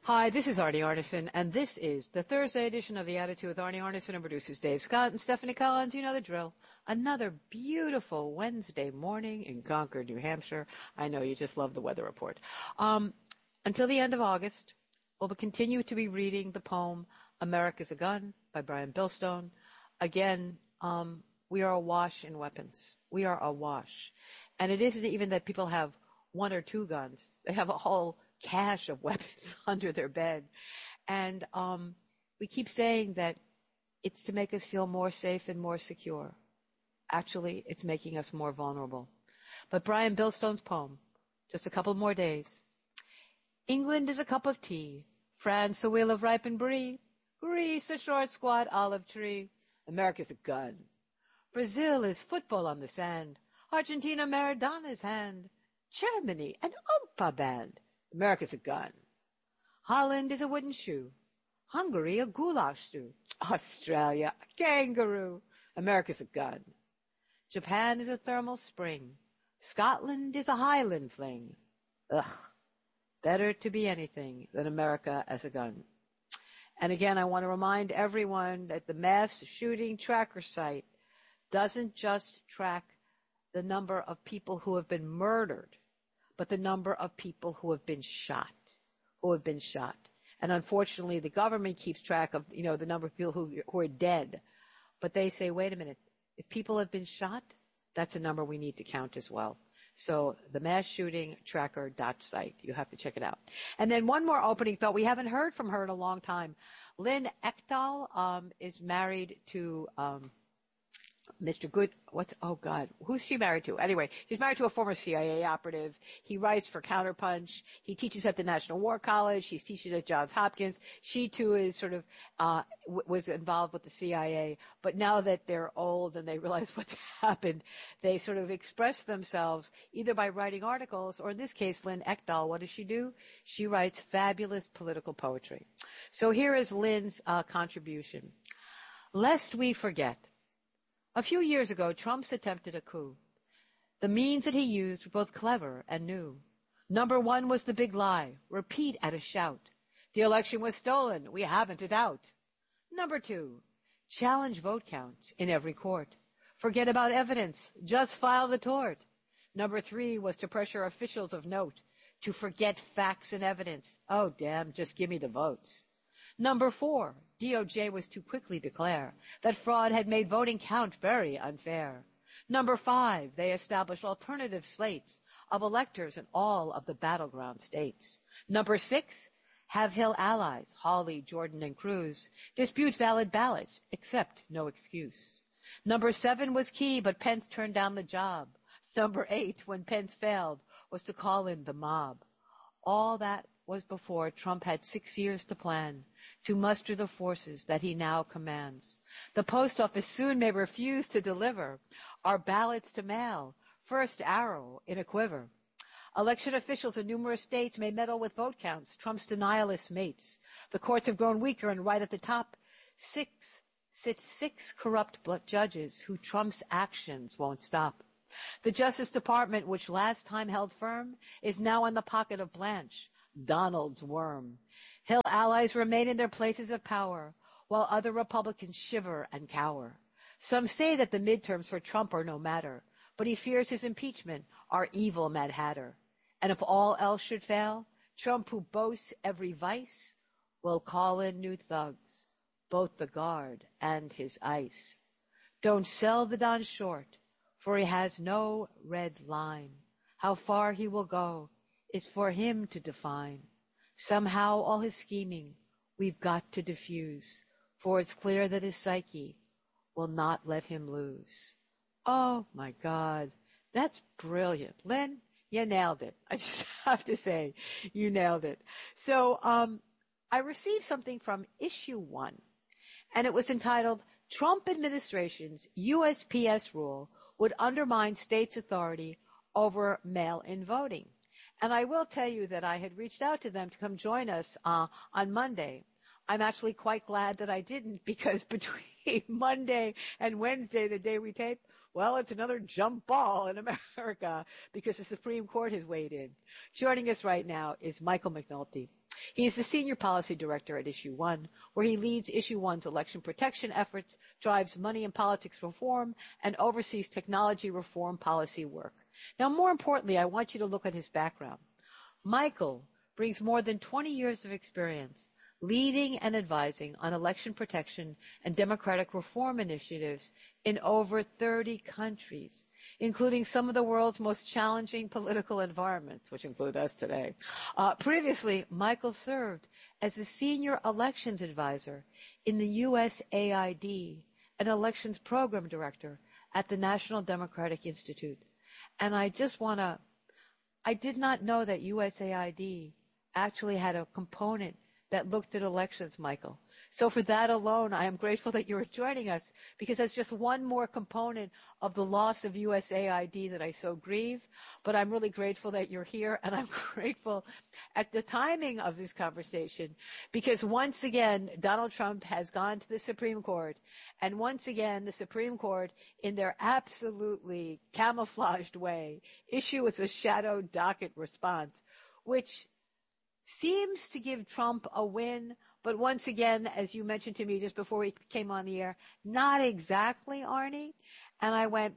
Hi, this is Arnie Arneson, and this is the Thursday edition of The Attitude with Arnie Arneson and producers Dave Scott and Stephanie Collins. You know the drill. Another beautiful Wednesday morning in Concord, New Hampshire. I know you just love the weather report. Until the end of August, we'll continue to be reading the poem America's a Gun by Brian Billstone. Again, we are awash in weapons. We are awash. And it isn't even that people have one or two guns. They have a whole cache of weapons under their bed. And we keep saying that it's to make us feel more safe and more secure. Actually, it's making us more vulnerable. But Brian Billstone's poem, just a couple more days. England is a cup of tea. France a wheel of ripened brie. Greece a short squat olive tree. America's a gun. Brazil is football on the sand. Argentina Maradona's hand. Germany an Oompa band. America's a gun. Holland is a wooden shoe. Hungary a goulash stew. Australia a kangaroo. America's a gun. Japan is a thermal spring. Scotland is a Highland fling. Ugh. Better to be anything than America as a gun. And again, I want to remind everyone that the mass shooting tracker site doesn't just track the number of people who have been murdered, but the number of people who have been shot. And unfortunately, the government keeps track of, the number of people who are dead. But they say, wait a minute, if people have been shot, that's a number we need to count as well. So the mass shooting tracker site, you have to check it out. And then one more opening thought. We haven't heard from her in a long time. Lynn Ekdahl is married to Mr. Good, who's she married to? Anyway, she's married to a former CIA operative. He writes for Counterpunch. He teaches at the National War College. He teaches at Johns Hopkins. She too is sort of, was involved with the CIA. But now that they're old and they realize what's happened, they sort of express themselves either by writing articles or in this case, Lynn Ekdahl, what does she do? She writes fabulous political poetry. So here is Lynn's contribution. Lest we forget. A few years ago, Trump's attempted a coup. The means that he used were both clever and new. Number one was the big lie. Repeat at a shout. The election was stolen. We haven't a doubt. Number two, challenge vote counts in every court. Forget about evidence. Just file the tort. Number three was to pressure officials of note to forget facts and evidence. Oh, damn, just give me the votes. Number four, DOJ was to quickly declare that fraud had made voting count very unfair. Number five, they established alternative slates of electors in all of the battleground states. Number six, have Hill allies, Hawley, Jordan, and Cruz, dispute valid ballots, accept no excuse. Number seven was key, but Pence turned down the job. Number eight, when Pence failed, was to call in the mob. All that was before Trump had 6 years to plan, to muster the forces that he now commands. The post office soon may refuse to deliver our ballots to mail, first arrow in a quiver. Election officials in numerous states may meddle with vote counts, Trump's denialist mates. The courts have grown weaker, and right at the top, sit six corrupt judges who Trump's actions won't stop. The Justice Department, which last time held firm, is now in the pocket of Blanche, Donald's worm. Hill allies remain in their places of power, while other Republicans shiver and cower. Some say that the midterms for Trump are no matter, but he fears his impeachment, our evil Mad Hatter. And if all else should fail, Trump, who boasts every vice, will call in new thugs, both the guard and his ice. Don't sell the Don short, for he has no red line. How far he will go is for him to define. Somehow all his scheming we've got to diffuse, for it's clear that his psyche will not let him lose. Oh my God, that's brilliant. Lynn, you nailed it. I just have to say, you nailed it. So, I received something from Issue 1, and it was entitled, Trump Administration's USPS rule would undermine states' authority over mail-in voting. And I will tell you that I had reached out to them to come join us on Monday. I'm actually quite glad that I didn't, because between Monday and Wednesday, the day we tape, well, it's another jump ball in America because the Supreme Court has weighed in. Joining us right now is Michael McNulty. He is the Senior Policy Director at Issue One, where he leads Issue One's election protection efforts, drives money and politics reform, and oversees technology reform policy work. Now, more importantly, I want you to look at his background. Michael brings more than 20 years of experience leading and advising on election protection and democratic reform initiatives in over 30 countries, including some of the world's most challenging political environments, which include us today. Previously, Michael served as the Senior Elections Advisor in the USAID and Elections Program Director at the National Democratic Institute. And I did not know that USAID actually had a component that looked at elections, Michael. So for that alone, I am grateful that you're joining us, because that's just one more component of the loss of USAID that I so grieve. But I'm really grateful that you're here, and I'm grateful at the timing of this conversation, because once again, Donald Trump has gone to the Supreme Court, and once again, the Supreme Court, in their absolutely camouflaged way, issues a shadow docket response, which seems to give Trump a win, but once again, as you mentioned to me just before we came on the air, not exactly, Arnie. And I went,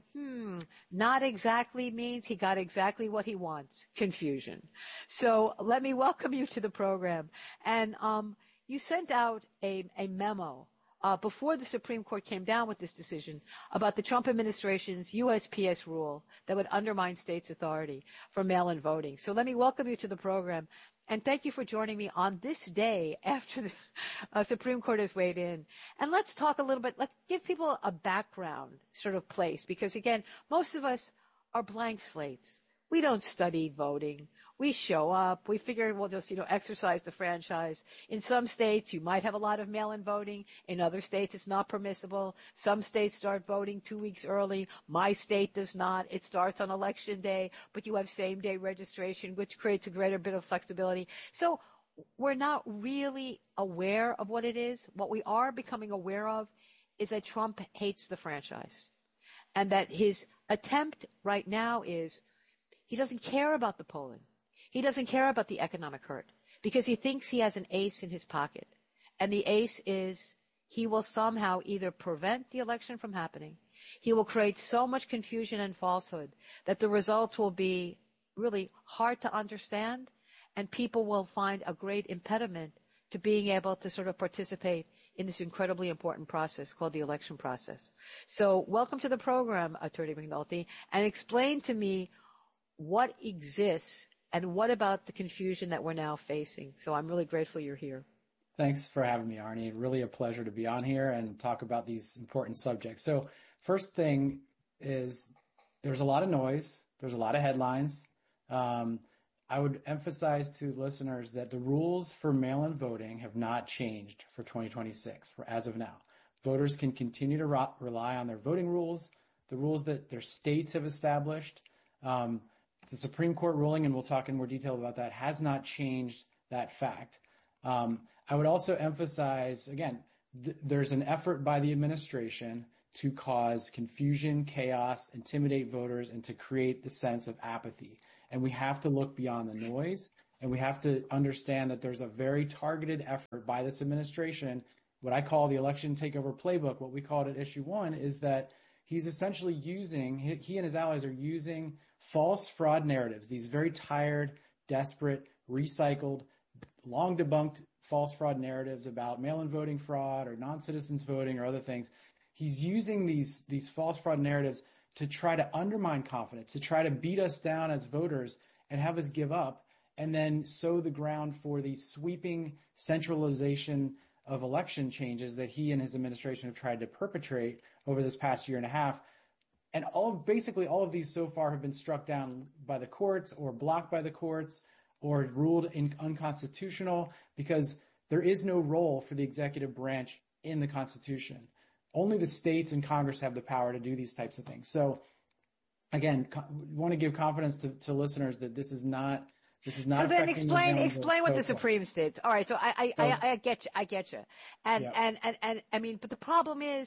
not exactly means he got exactly what he wants, confusion. So let me welcome you to the program. And you sent out a memo before the Supreme Court came down with this decision about the Trump administration's USPS rule that would undermine states' authority for mail-in voting. So let me welcome you to the program. And thank you for joining me on this day after the Supreme Court has weighed in. And let's talk a little bit, let's give people a background sort of place, because again, most of us are blank slates. We don't study voting. We show up. We figure we'll just, exercise the franchise. In some states, you might have a lot of mail-in voting. In other states, it's not permissible. Some states start voting 2 weeks early. My state does not. It starts on election day, but you have same-day registration, which creates a greater bit of flexibility. So we're not really aware of what it is. What we are becoming aware of is that Trump hates the franchise, and that his attempt right now is he doesn't care about the polling. He doesn't care about the economic hurt, because he thinks he has an ace in his pocket. And the ace is he will somehow either prevent the election from happening, he will create so much confusion and falsehood that the results will be really hard to understand, and people will find a great impediment to being able to sort of participate in this incredibly important process called the election process. So welcome to the program, Attorney McNulty, and explain to me what exists and what about the confusion that we're now facing. So I'm really grateful you're here. Thanks for having me, Arnie. Really a pleasure to be on here and talk about these important subjects. So first thing is there's a lot of noise. There's a lot of headlines. I would emphasize to listeners that the rules for mail-in voting have not changed for 2026 as of now. Voters can continue to rely on their voting rules, the rules that their states have established. The Supreme Court ruling, and we'll talk in more detail about that, has not changed that fact. I would also emphasize, again, there's an effort by the administration to cause confusion, chaos, intimidate voters, and to create the sense of apathy. And we have to look beyond the noise, and we have to understand that there's a very targeted effort by this administration. What I call the election takeover playbook, what we called at Issue One, is that he's essentially he and his allies are using false fraud narratives, these very tired, desperate, recycled, long debunked false fraud narratives about mail-in voting fraud or non-citizens voting or other things. He's using these false fraud narratives to try to undermine confidence, to try to beat us down as voters and have us give up, and then sow the ground for the sweeping centralization of election changes that he and his administration have tried to perpetrate over this past year and a half. And basically all of these so far have been struck down by the courts or blocked by the courts or ruled unconstitutional, because there is no role for the executive branch in the Constitution. Only the states and Congress have the power to do these types of things. So again, we want to give confidence to listeners that this is not. So then explain what the Supreme states. All right. So I get you. And I mean, but the problem is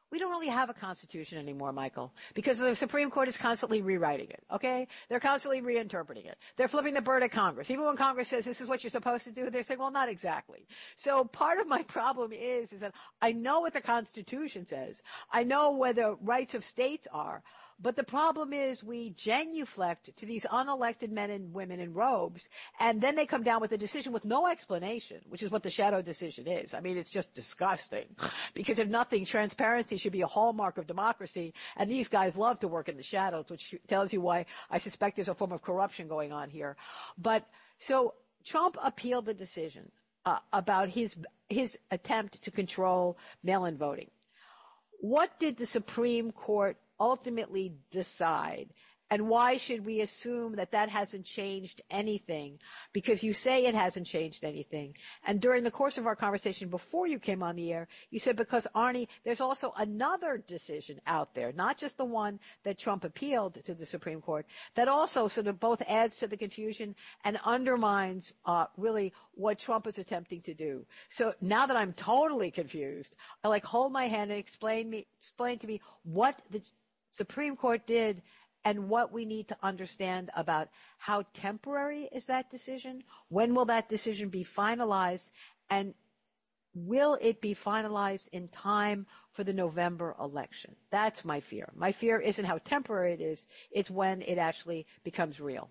we don't really have a constitution anymore, Michael, because the Supreme Court is constantly rewriting it, okay? They're constantly reinterpreting it. They're flipping the bird at Congress. Even when Congress says this is what you're supposed to do, they're saying, well, not exactly. So part of my problem is that I know what the Constitution says. I know where the rights of states are. But the problem is we genuflect to these unelected men and women in robes, and then they come down with a decision with no explanation, which is what the shadow decision is. I mean, it's just disgusting. Because if nothing, transparency should be a hallmark of democracy, and these guys love to work in the shadows, which tells you why I suspect there's a form of corruption going on here. But so Trump appealed the decision about his attempt to control mail-in voting. What did the Supreme Court ultimately decide? And why should we assume that that hasn't changed anything? Because you say it hasn't changed anything. And during the course of our conversation before you came on the air, you said because, Arnie, there's also another decision out there, not just the one that Trump appealed to the Supreme Court, that also sort of both adds to the confusion and undermines really what Trump is attempting to do. So now that I'm totally confused, I hold my hand and explain to me what the Supreme Court did and what we need to understand about how temporary is that decision, when will that decision be finalized, and will it be finalized in time for the November election? That's my fear. My fear isn't how temporary it is, it's when it actually becomes real.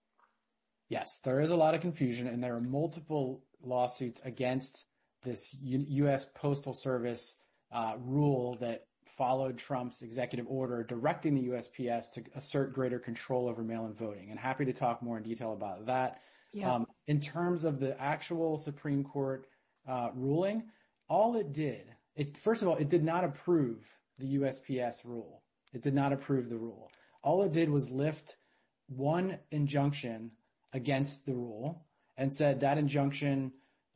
Yes, there is a lot of confusion, and there are multiple lawsuits against this U.S. Postal Service rule that followed Trump's executive order directing the USPS to assert greater control over mail-in voting. And happy to talk more in detail about that. Yeah. In terms of the actual Supreme Court ruling, all it did, first of all, it did not approve the USPS rule. It did not approve the rule. All it did was lift one injunction against the rule and said that injunction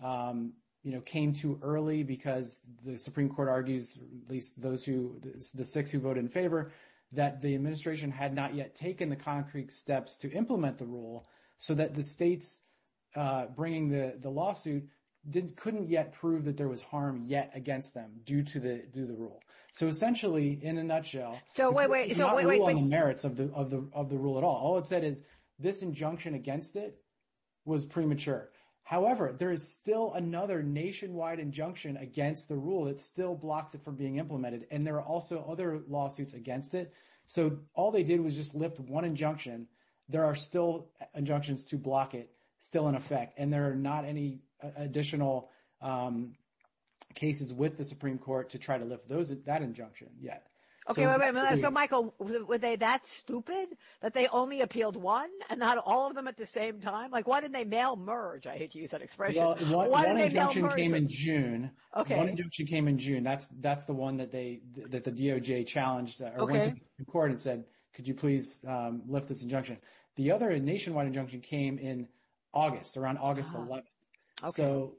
came too early because the Supreme Court argues, at least the 6 who voted in favor, that the administration had not yet taken the concrete steps to implement the rule, so that the states bringing the lawsuit couldn't yet prove that there was harm yet against them due to the rule. So essentially, in a nutshell, wait. On the merits of the rule at all. All it said is this injunction against it was premature. However, there is still another nationwide injunction against the rule that still blocks it from being implemented, and there are also other lawsuits against it. So all they did was just lift one injunction. There are still injunctions to block it still in effect, and there are not any additional cases with the Supreme Court to try to lift that injunction yet. Okay, wait. So, Michael, were they that stupid that they only appealed one and not all of them at the same time? Why didn't they mail merge? I hate to use that expression. Well, one injunction came in June. Okay. One injunction came in June. That's the one that the DOJ challenged or went to the Supreme Court and said, could you please lift this injunction? The other nationwide injunction came in August, around August 11th. Okay. So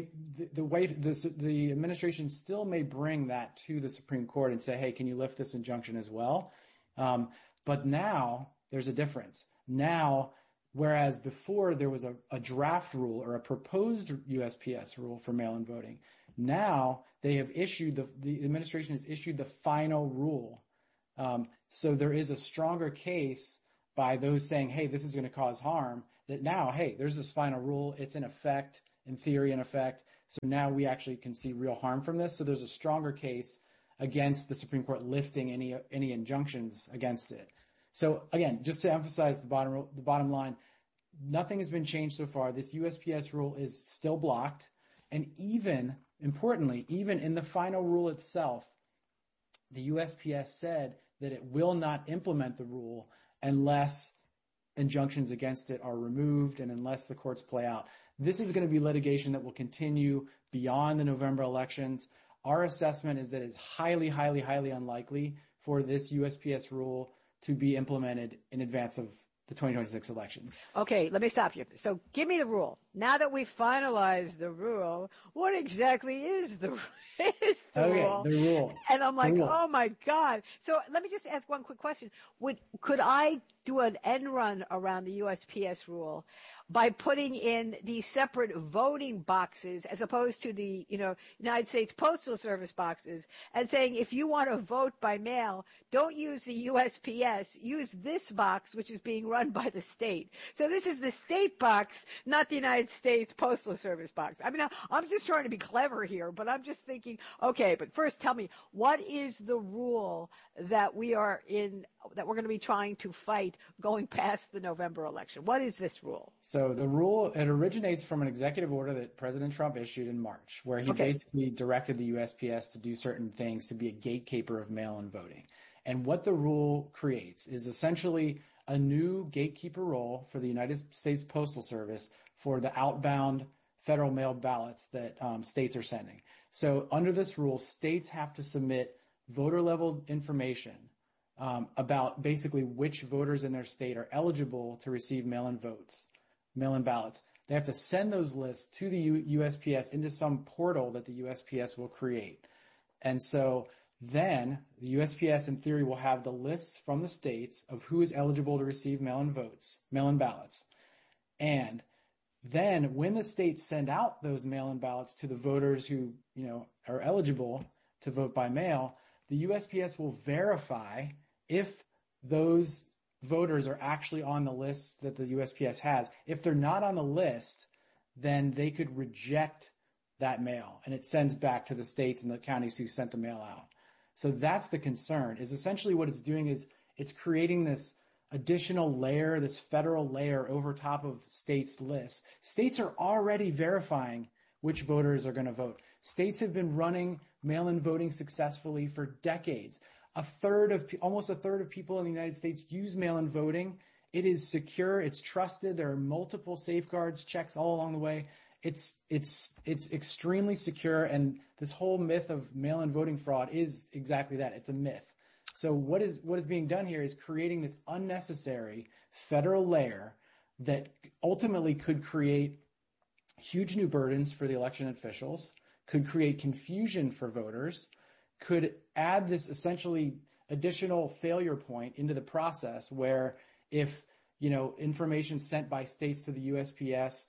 the administration still may bring that to the Supreme Court and say, hey, can you lift this injunction as well? But now there's a difference. Now, whereas before there was a draft rule or a proposed USPS rule for mail-in voting, now they have issued the administration has issued the final rule. So there is a stronger case by those saying, hey, this is going to cause harm, that now, hey, there's this final rule. It's in effect, in theory, in effect. So now we actually can see real harm from this. So there's a stronger case against the Supreme Court lifting any injunctions against it. So again, just to emphasize the bottom line, nothing has been changed so far. This USPS rule is still blocked. And importantly, even in the final rule itself, the USPS said that it will not implement the rule unless injunctions against it are removed and unless the courts play out. This is going to be litigation that will continue beyond the November elections. Our assessment is that it's highly, highly, highly unlikely for this USPS rule to be implemented in advance of the 2026 elections. Okay, let me stop you. So give me the rule. Now that we've finalized the rule, what exactly is the rule? The rule. And I'm like, oh my God. So let me just ask one quick question. Could I do an end run around the USPS rule by putting in these separate voting boxes as opposed to the, United States Postal Service boxes, and saying if you want to vote by mail, don't use the USPS, use this box, which is being run by the state. So this is the state box, not the United States Postal Service box. I mean, I'm just trying to be clever here, but I'm just thinking, okay, but first tell me, what is the rule that we're going to be trying to fight going past the November election? What is this rule? So the rule, it originates from an executive order that President Trump issued in March, where he basically directed the USPS to do certain things to be a gatekeeper of mail-in voting. And what the rule creates is essentially a new gatekeeper role for the United States Postal Service for the outbound federal mail ballots that states are sending. So under this rule, states have to submit voter-level information about basically which voters in their state are eligible to receive mail-in ballots. They have to send those lists to the USPS into some portal that the USPS will create. And so then the USPS in theory will have the lists from the states of who is eligible to receive mail-in ballots. And then when the states send out those mail-in ballots to the voters who, are eligible to vote by mail, the USPS will verify if those voters are actually on the list that the USPS has. If they're not on the list, then they could reject that mail, and it sends back to the states and the counties who sent the mail out. So that's the concern, is essentially what it's doing is it's creating this additional layer, this federal layer over top of states' lists. States are already verifying which voters are going to vote. States have been running mail-in voting successfully for decades. Almost a third of people in the United States use mail-in voting. It is secure. It's trusted. There are multiple safeguards, checks all along the way. It's extremely secure. And this whole myth of mail-in voting fraud is exactly that. It's a myth. So what is being done here is creating this unnecessary federal layer that ultimately could create huge new burdens for the election officials, could create confusion for voters, could add this essentially additional failure point into the process where if, information sent by states to the USPS,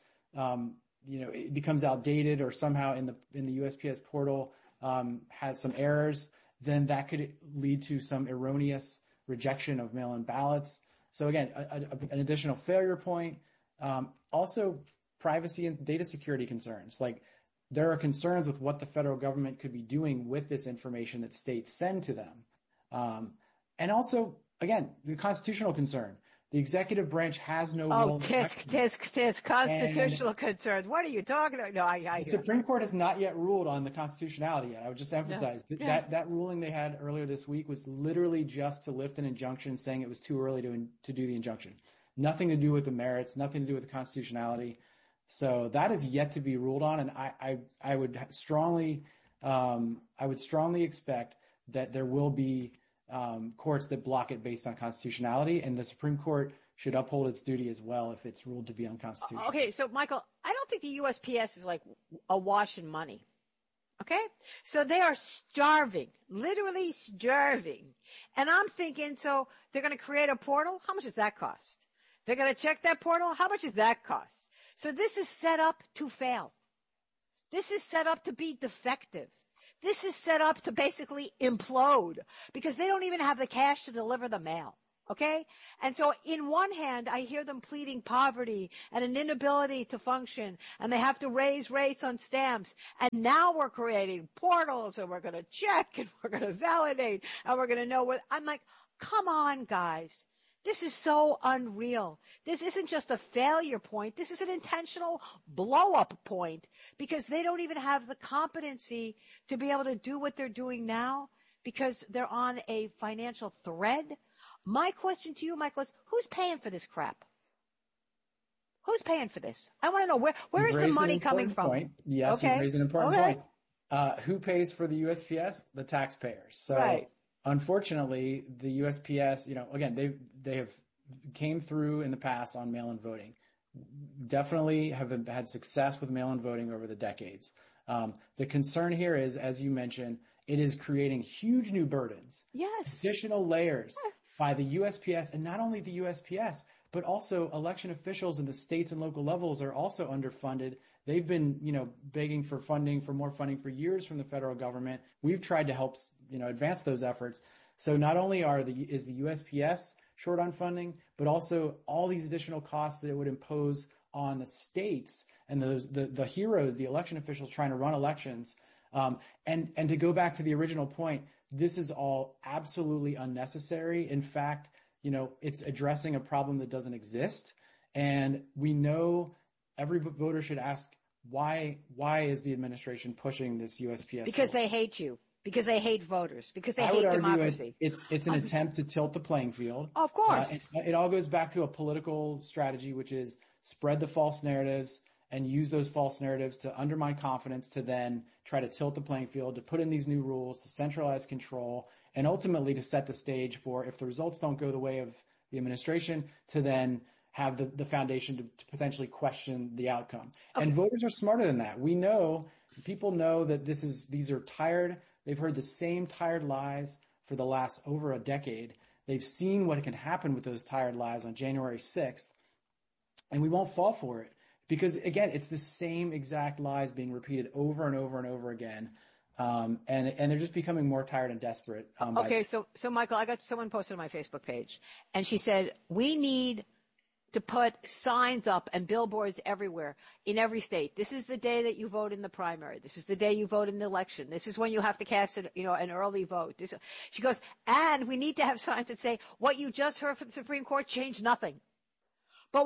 it becomes outdated or somehow in the USPS portal has some errors, then that could lead to some erroneous rejection of mail-in ballots. So again, an additional failure point. Also, privacy and data security concerns. Like, there are concerns with what the federal government could be doing with this information that states send to them. And also, again, the constitutional concern. The executive branch has no role. Tisk, constitutional concerns. What are you talking about? No, the Supreme Court has not yet ruled on the constitutionality yet. I would just emphasize that ruling they had earlier this week was literally just to lift an injunction saying it was too early to do the injunction. Nothing to do with the merits, nothing to do with the constitutionality. So that is yet to be ruled on, and I would strongly expect that there will be courts that block it based on constitutionality, and the Supreme Court should uphold its duty as well if it's ruled to be unconstitutional. Okay, so Michael, I don't think the USPS is like awash in money. Okay? So they are starving, literally starving. And I'm thinking, so they're going to create a portal? How much does that cost? They're going to check that portal? How much does that cost? So this is set up to fail. This is set up to be defective. This is set up to basically implode because they don't even have the cash to deliver the mail. Okay? And so in one hand, I hear them pleading poverty and an inability to function, and they have to raise rates on stamps. And now we're creating portals, and we're going to check, and we're going to validate, and we're going to know what. I'm like, come on, guys. This is so unreal. This isn't just a failure point. This is an intentional blow-up point because they don't even have the competency to be able to do what they're doing now because they're on a financial thread. My question to you, Michael, is who's paying for this crap? Who's paying for this? I want to know where is the money coming from? Point. Yes, okay. You raised an important point. Who pays for the USPS? The taxpayers. So right. Unfortunately, the USPS, again, they have came through in the past on mail-in voting. Definitely have had success with mail-in voting over the decades. The concern here is, as you mentioned, it is creating huge new burdens. Yes. Additional layers by the USPS, and not only the USPS, but also election officials in the states and local levels are also underfunded. They've been, begging for more funding for years from the federal government. We've tried to help, advance those efforts. So not only is the USPS short on funding, but also all these additional costs that it would impose on the states and the heroes, the election officials trying to run elections. And to go back to the original point, this is all absolutely unnecessary. In fact, it's addressing a problem that doesn't exist. And we know every voter should ask, why is the administration pushing this USPS? Because they hate you. Because they hate voters. Because they I hate would argue democracy. It's an attempt to tilt the playing field. Of course. It all goes back to a political strategy, which is spread the false narratives and use those false narratives to undermine confidence, to then try to tilt the playing field, to put in these new rules, to centralize control, and ultimately to set the stage for, if the results don't go the way of the administration, to then have the foundation to potentially question the outcome. Okay. And voters are smarter than that. People know that these are tired. They've heard the same tired lies for the last over a decade. They've seen what can happen with those tired lies on January 6th, and we won't fall for it. Because again, it's the same exact lies being repeated over and over and over again. And they're just becoming more tired and desperate. Okay. So Michael, I got someone posted on my Facebook page, and she said, we need to put signs up and billboards everywhere in every state. This is the day that you vote in the primary. This is the day you vote in the election. This is when you have to cast an early vote. She goes, and we need to have signs that say, what you just heard from the Supreme Court changed nothing. But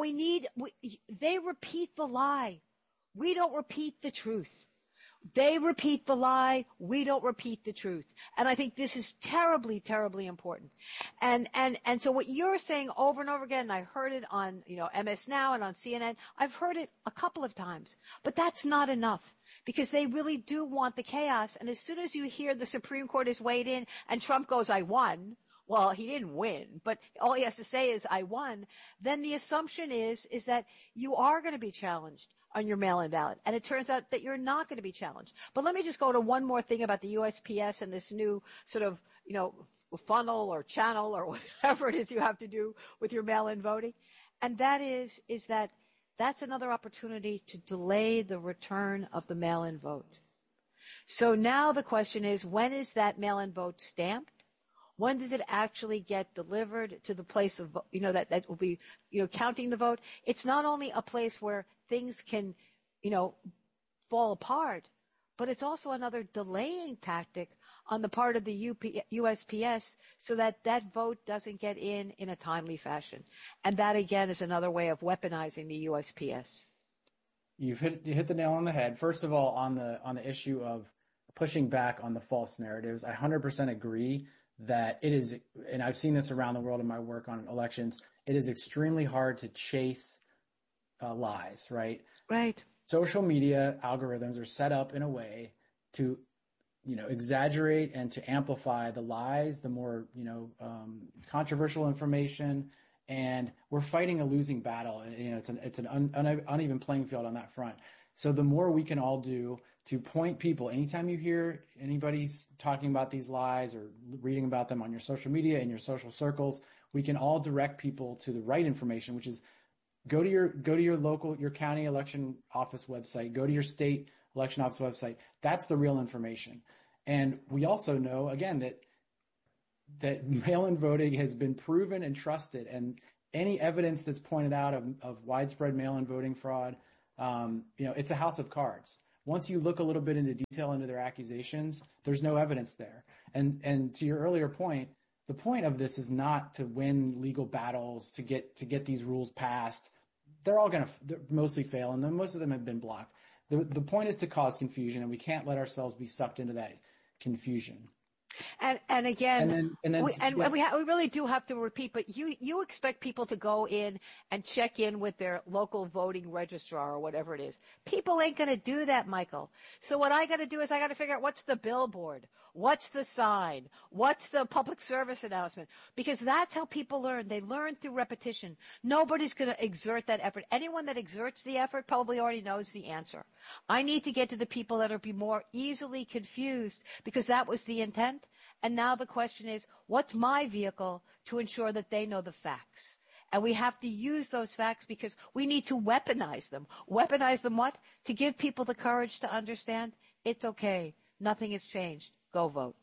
they repeat the lie. We don't repeat the truth. They repeat the lie. We don't repeat the truth. And I think this is terribly, terribly important. And so what you're saying over and over again, and I heard it on, MS Now and on CNN. I've heard it a couple of times, but that's not enough, because they really do want the chaos. And as soon as you hear the Supreme Court has weighed in and Trump goes, I won. Well, he didn't win, but all he has to say is, I won. Then the assumption is that you are going to be challenged on your mail-in ballot. And it turns out that you're not going to be challenged. But let me just go to one more thing about the USPS and this new sort of, funnel or channel or whatever it is you have to do with your mail-in voting. And that is that that's another opportunity to delay the return of the mail-in vote. So now the question is, when is that mail-in vote stamped? When does it actually get delivered to the place of, that will be, counting the vote? It's not only a place where things can, fall apart, but it's also another delaying tactic on the part of the USPS so that vote doesn't get in a timely fashion. And that, again, is another way of weaponizing the USPS. You hit the nail on the head. First of all, on the issue of pushing back on the false narratives, I 100% agree that it is, and I've seen this around the world in my work on elections, it is extremely hard to chase lies, right? Right. Social media algorithms are set up in a way to, exaggerate and to amplify the lies, the more, controversial information, and we're fighting a losing battle. It's an uneven playing field on that front. So the more we can all do to point people, anytime you hear anybody talking about these lies or reading about them on your social media, in your social circles, we can all direct people to the right information, which is go to your local, your county election office website, go to your state election office website. That's the real information. And we also know, again, that mail-in voting has been proven and trusted, and any evidence that's pointed out of widespread mail-in voting fraud, it's a house of cards. Once you look a little bit into detail into their accusations, there's no evidence there. And to your earlier point, the point of this is not to win legal battles, to get these rules passed. They're all going to mostly fail, and then most of them have been blocked. The point is to cause confusion, and we can't let ourselves be sucked into that confusion. And again, we really do have to repeat, but you expect people to go in and check in with their local voting registrar or whatever it is. People ain't going to do that, Michael. So what I got to do is I got to figure out what's the billboard, what's the sign, what's the public service announcement, because that's how people learn. They learn through repetition. Nobody's going to exert that effort. Anyone that exerts the effort probably already knows the answer. I need to get to the people that will be more easily confused, because that was the intent. And now the question is, what's my vehicle to ensure that they know the facts? And we have to use those facts because we need to weaponize them. Weaponize them what? To give people the courage to understand it's okay. Nothing has changed. Go vote.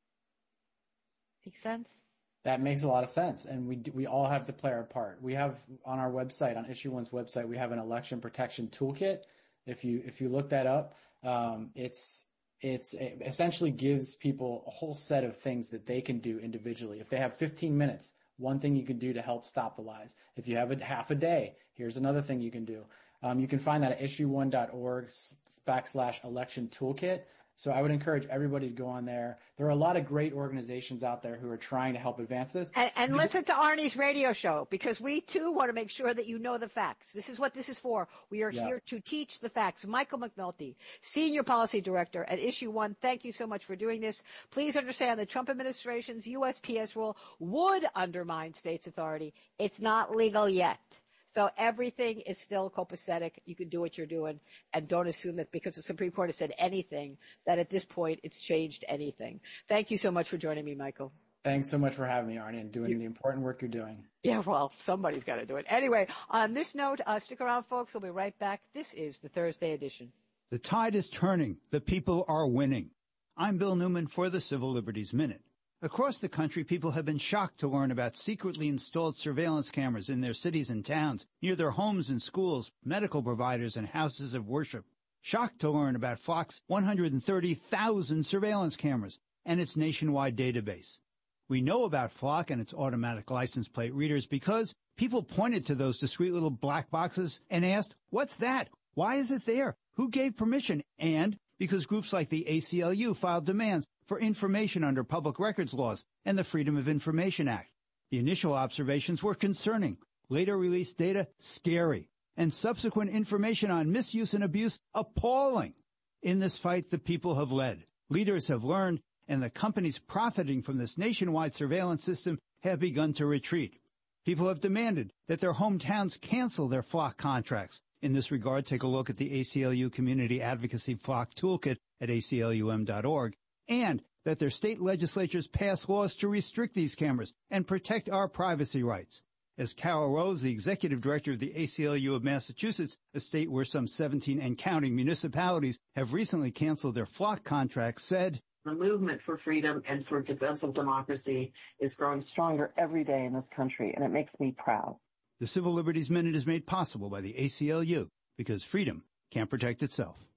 Make sense? That makes a lot of sense. And we all have to play our part. We have on our website, on Issue One's website, we have an election protection toolkit. If you look that up, it essentially gives people a whole set of things that they can do individually. If they have 15 minutes, one thing you can do to help stop the lies. If you have half a day, here's another thing you can do. You can find that at issue1.org/election toolkit. So I would encourage everybody to go on there. There are a lot of great organizations out there who are trying to help advance this. And listen to Arnie's radio show, because we too want to make sure that you know the facts. This is what this is for. We are here to teach the facts. Michael McNulty, Senior Policy Director at Issue One, thank you so much for doing this. Please understand the Trump administration's USPS rule would undermine states' authority. It's not legal yet. So everything is still copacetic. You can do what you're doing, and don't assume that because the Supreme Court has said anything, that at this point it's changed anything. Thank you so much for joining me, Michael. Thanks so much for having me, Arnie, and doing the important work you're doing. Yeah, well, somebody's got to do it. Anyway, on this note, stick around, folks. We'll be right back. This is the Thursday edition. The tide is turning. The people are winning. I'm Bill Newman for the Civil Liberties Minute. Across the country, people have been shocked to learn about secretly installed surveillance cameras in their cities and towns, near their homes and schools, medical providers, and houses of worship. Shocked to learn about Flock's 130,000 surveillance cameras and its nationwide database. We know about Flock and its automatic license plate readers because people pointed to those discreet little black boxes and asked, "What's that? Why is it there? Who gave permission?" And because groups like the ACLU filed demands for information under public records laws and the Freedom of Information Act. The initial observations were concerning, later released data scary, and subsequent information on misuse and abuse appalling. In this fight, the people have led, leaders have learned, and the companies profiting from this nationwide surveillance system have begun to retreat. People have demanded that their hometowns cancel their Flock contracts. In this regard, take a look at the ACLU Community Advocacy Flock Toolkit at aclum.org, and that their state legislatures pass laws to restrict these cameras and protect our privacy rights. As Carol Rose, the executive director of the ACLU of Massachusetts, a state where some 17 and counting municipalities have recently canceled their Flock contracts, said, "The movement for freedom and for defense of democracy is growing stronger every day in this country, and it makes me proud." The Civil Liberties Minute is made possible by the ACLU because freedom can't protect itself.